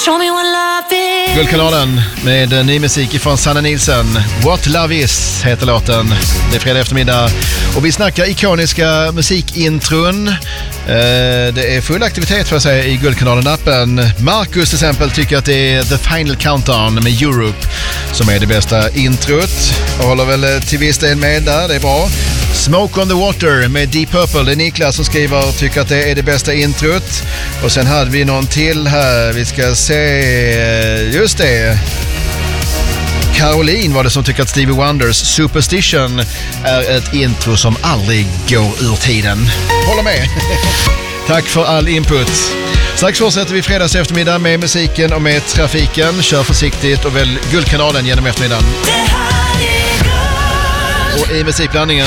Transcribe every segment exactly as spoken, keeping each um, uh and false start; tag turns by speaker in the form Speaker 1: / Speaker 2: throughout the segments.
Speaker 1: Show me what love is.
Speaker 2: Guldkanalen med ny musik från Sanna Nilsson. What Love Is heter låten. Det är fredag eftermiddag och vi snackar ikoniska musikintron. Det är full aktivitet för att säga i Guldkanalen-appen. Marcus till exempel tycker att det är The Final Countdown med Europe som är det bästa introt. Och håller väl till viss del med där, det är bra. Smoke on the Water med Deep Purple. Det är Niklas som skriver och tycker att det är det bästa introt. Och sen hade vi någon till här. Vi ska se, just det. Caroline var det som tycker att Stevie Wonders Superstition är ett intro som aldrig går ur tiden. Håller med. Tack för all input. Strax fortsätter vi fredags eftermiddag med musiken och med trafiken. Kör försiktigt och välj Guldkanalen genom eftermiddagen. Och i musikblandningen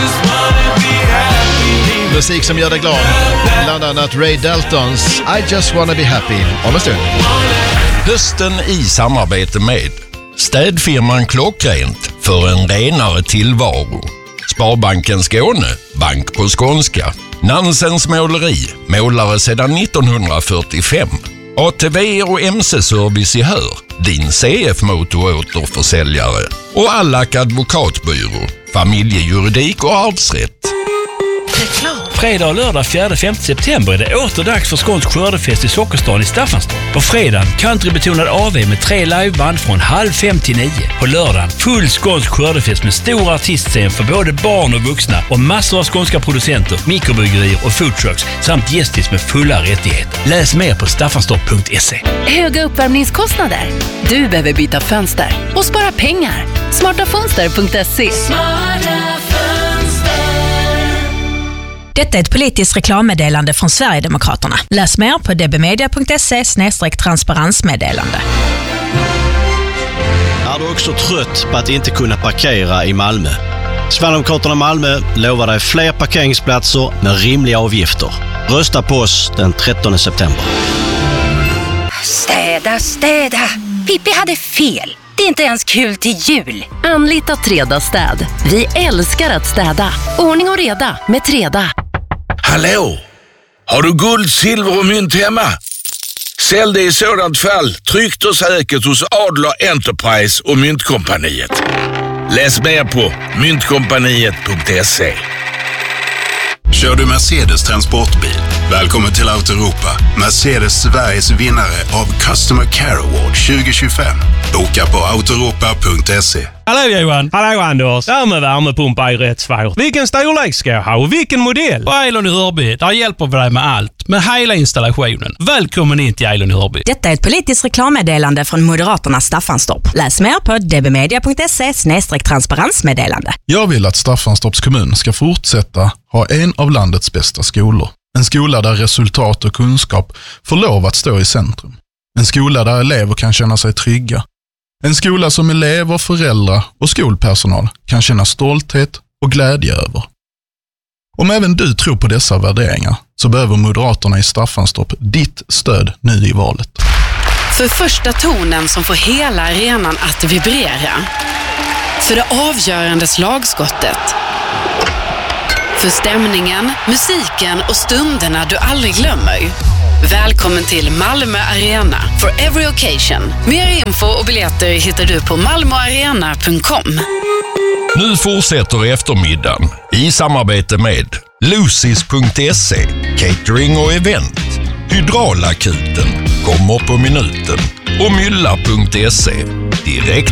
Speaker 2: musik som gör dig glad. Bland annat Ray Daltons I Just Wanna Be Happy. Om en stund.
Speaker 3: Hösten i samarbete med städfirman Klockrent för en renare tillvaro. Sparbanken Skåne, bank på skånska. Nansens måleri, målare sedan nittonhundrafyrtiofem. A T V och M C-service i Hör, din C F-motoråterförsäljare. Och Allack advokatbyrå, familjejuridik och arvsrätt.
Speaker 4: Fredag och lördag fjärde femte september är det åter dags för skånsk skördefest i Sockerstan i Staffanstorp. På fredagen countrybetonad A V med tre liveband från halv fem till nio. På lördagen full skånsk skördefest med stor artistscen för både barn och vuxna och massor av skånska producenter, mikrobryggerier och foodtrucks samt gästis med fulla rättigheter. Läs mer på staffanstorp punkt se.
Speaker 5: Höga uppvärmningskostnader? Du behöver byta fönster och spara pengar. smarta fönster punkt se.
Speaker 6: Detta är ett politiskt reklammeddelande från Sverigedemokraterna. Läs mer på dbmedia punkt se slash transparensmeddelande.
Speaker 7: Är du också trött på att inte kunna parkera i Malmö? Sverigedemokraterna Malmö lovar dig fler parkeringsplatser med rimliga avgifter. Rösta på oss den trettonde september.
Speaker 8: Städa, städa. Pippi hade fel. Det är inte ens kul till jul.
Speaker 5: Anlita Treda städ. Vi älskar att städa. Ordning och reda med Treda.
Speaker 9: Hallå? Har du guld, silver och mynt hemma? Sälj det i sådant fall tryggt och säkert hos Adler Enterprise och Myntkompaniet. Läs mer på myntkompaniet punkt se.
Speaker 10: Kör du Mercedes transportbil? Välkommen till Autoeuropa. Mercedes Sveriges vinnare av Customer Care Award tjugo tjugofem. Boka på autoeuropa punkt se.
Speaker 11: Hallå Johan. Hallå Anders. Där med värmepumpar i rätt svår. Vilken storlek ska jag ha och vilken modell? Och Eilon i Hörby, där hjälper vi dig med allt. Med hela installationen. Välkommen in till Eilon i Hörby.
Speaker 6: Detta är ett politiskt reklammeddelande från Moderaterna Staffanstorp. Läs mer på dbmedia punkt se slash transparensmeddelande.
Speaker 12: Jag vill att Staffanstorps kommun ska fortsätta ha en av landets bästa skolor. En skola där resultat och kunskap får lov att stå i centrum. En skola där elever kan känna sig trygga. En skola som elever, föräldrar och skolpersonal kan känna stolthet och glädje över. Om även du tror på dessa värderingar så behöver Moderaterna i Staffanstorp ditt stöd nu i valet.
Speaker 13: För första tonen som får hela arenan att vibrera. För det avgörande slagskottet. För stämningen, musiken och stunderna du aldrig glömmer. Välkommen till Malmö Arena for every occasion. Mer info och biljetter hittar du på malmoarena punkt com.
Speaker 3: Nu fortsätter eftermiddagen i samarbete med lucis punkt se, catering och event. Hydraulakuten kommer på minuten och mylla punkt se, direkt